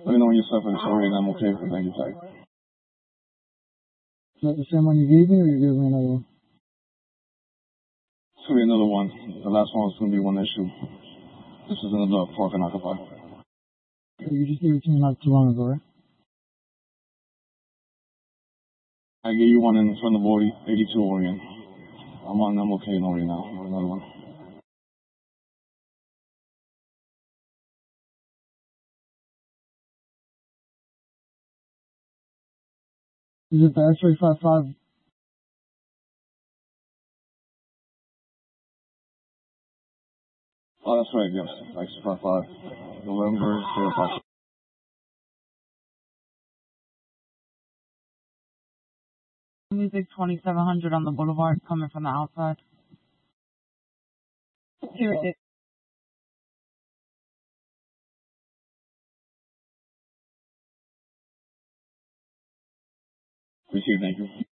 Let me know when you're suffering sorry and I'm okay with it. Thank you, Ty. Is that the same one you gave me, or you gave me another one? It's going to be another one. The last one was going to be one issue. This is another Park and Occupy. Okay, you just gave it to me not too long ago, right? I gave you one in front of 82 Orion. I'm okay in Orion now. Another one. Is it the X-ray 55? Oh, that's right, yes. X55. November 05. Music 2700 on the boulevard coming from the outside. Seriously. Appreciate it, thank you.